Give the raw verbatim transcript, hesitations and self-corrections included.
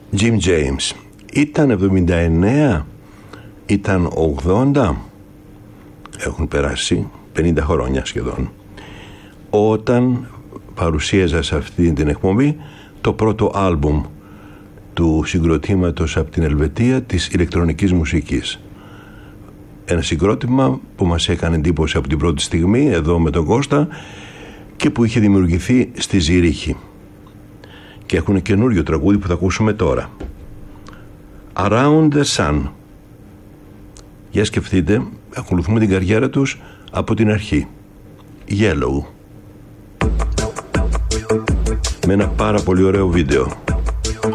Jim James. Ήταν εβδομήντα εννέα, ήταν ογδόντα, έχουν περάσει πενήντα χρόνια σχεδόν, όταν παρουσίαζα σε αυτή την εκπομπή το πρώτο άλμπουμ του συγκροτήματος από την Ελβετία της ηλεκτρονικής μουσικής. Ένα συγκρότημα που μας έκανε εντύπωση από την πρώτη στιγμή εδώ με τον Κώστα και που είχε δημιουργηθεί στη Ζηρίχη. Και έχουν καινούριο τραγούδι που θα ακούσουμε τώρα. Around the Sun. Για σκεφτείτε, ακολουθούμε την καριέρα τους από την αρχή. Yellow. Με ένα πάρα πολύ ωραίο βίντεο.